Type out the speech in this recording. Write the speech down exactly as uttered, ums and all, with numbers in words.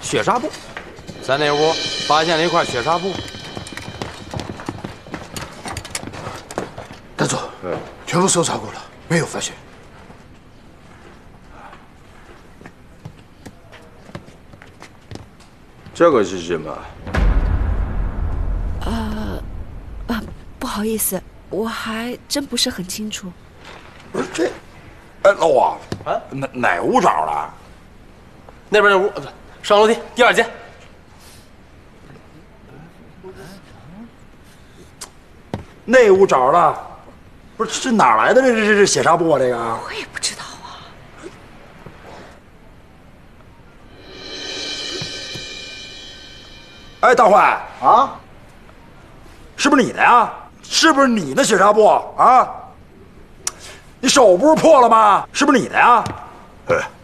血纱布，在那屋发现了一块血纱布。 大总，嗯，全部搜查过了，没有发现。 这个是什么？ 呃，啊，不好意思，我还真不是很清楚。 不是这，哎，老王啊，哪哪屋找了？ 那边那屋，上楼梯第二间。 那屋找了，不是这哪来的这这这血纱布啊？这个我也不知道啊。 哎，大坏啊， 是不是你的呀？是不是你的血纱布啊？你手不是破了吗？是不是你的呀？ 哎，